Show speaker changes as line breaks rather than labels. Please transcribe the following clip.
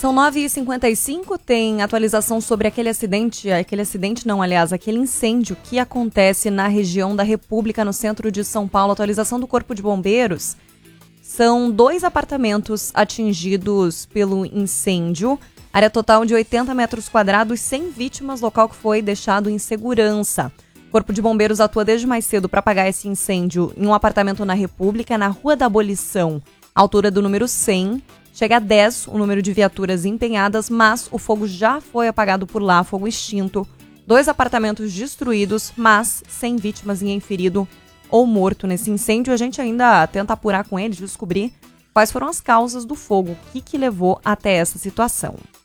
São 9h55, tem atualização sobre aquele incêndio que acontece na região da República, no centro de São Paulo. Atualização do Corpo de Bombeiros. São 2 apartamentos atingidos pelo incêndio, área total de 80 metros quadrados, sem vítimas, local que foi deixado em segurança. O Corpo de Bombeiros atua desde mais cedo para apagar esse incêndio em um apartamento na República, na Rua da Abolição, altura do número 100. Chega a 10 o número de viaturas empenhadas, mas o fogo já foi apagado por lá, fogo extinto. 2 apartamentos destruídos, mas sem vítimas, ninguém ferido ou morto nesse incêndio. A gente ainda tenta apurar com eles, descobrir quais foram as causas do fogo, o que levou até essa situação.